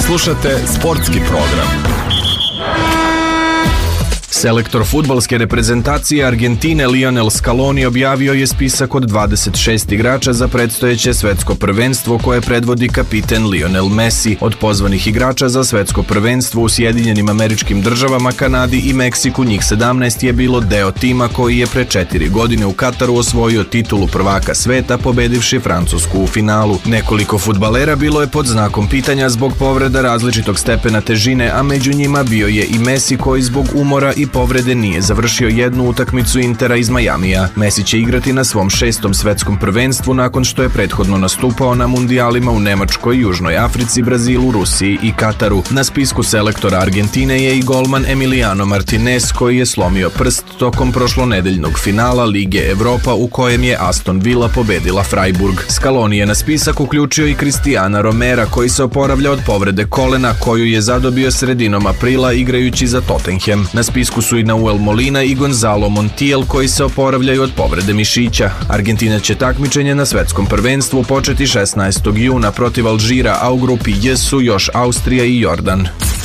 Slušate sportski program. Selektor fudbalske reprezentacije Argentine Lionel Scaloni objavio je spisak od 26 igrača za predstojeće svetsko prvenstvo koje predvodi kapiten Lionel Messi. Od pozvanih igrača za svetsko prvenstvo u Sjedinjenim Američkim Državama, Kanadi i Meksiku, njih 17 je bilo deo tima koji je pre 4 godine u Kataru osvojio titulu prvaka sveta pobedivši Francusku u finalu. Nekoliko fudbalera bilo je pod znakom pitanja zbog povreda različitog stepena težine, a među njima bio je i Messi koji zbog umora i povrede nije završio jednu utakmicu Intera iz Majamija. Messi će igrati na svom 6. svetskom prvenstvu nakon što je prethodno nastupao na mundijalima u Nemačkoj, Južnoj Africi, Brazilu, Rusiji i Kataru. Na spisku selektora Argentine je i golman Emiliano Martinez koji je slomio prst tokom prošlonedeljnog finala Lige Evropa u kojem je Aston Villa pobedila Freiburg. Scaloni je na spisak uključio i Cristiana Romera koji se oporavlja od povrede kolena koju je zadobio sredinom aprila igrajući za Tottenham. Na spisku su i Nahuel Molina i Gonzalo Montiel koji se oporavljaju od povrede mišića. Argentina će takmičenje na svetskom prvenstvu početi 16. juna protiv Alžira, a u grupi J su još Austrija i Jordan.